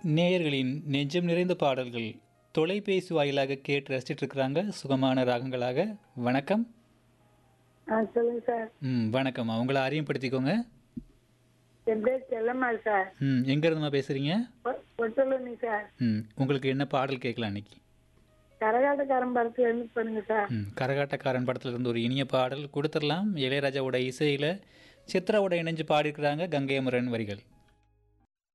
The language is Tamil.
நேயர்களின் நெஞ்சம் நிறைந்த பாடல்கள் தொலைபேசி வாயிலாக கேட்டு ரசிச்சிட்டு இருக்கிறாங்க சுகமான ராகங்களாக. வணக்கம். சொல்லுங்க சார். வணக்கம்மா, உங்களை அறிமுகப்படுத்திக்கோங்க. என் பேர் செல்லம்மாள் சார். எங்க இருந்துமா பேசுறீங்க? ஒட்டலுனி சார். உங்களுக்கு என்ன பாடல் கேட்கலாம் இன்னைக்கு? கரகாட்டக்காரன் படத்துல இருந்து பண்ணுங்க சார். கரகாட்டக்காரன் படத்துல இருந்து ஒரு இனிய பாடல் கொடுத்துடலாம். இளையராஜாவோட இசையில சித்ராவோட இணைஞ்சு பாடியிருக்கிறாங்க. கங்கை அமரன் வரிகள்.